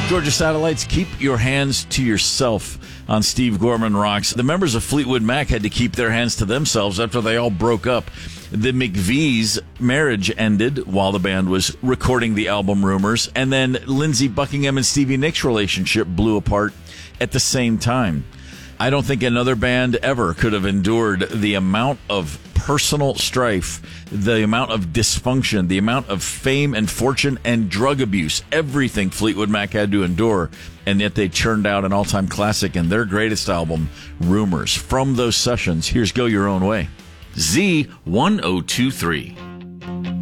Georgia Satellites, keep your hands to yourself on Steve Gorman Rocks. The members of Fleetwood Mac had to keep their hands to themselves after they all broke up. The McVie's marriage ended while the band was recording the album Rumors, and then Lindsey Buckingham and Stevie Nicks' relationship blew apart at the same time. I don't think another band ever could have endured the amount of personal strife, the amount of dysfunction, the amount of fame and fortune and drug abuse, everything Fleetwood Mac had to endure, and yet they churned out an all-time classic in their greatest album, Rumors. From those sessions, here's Go Your Own Way. Z1023.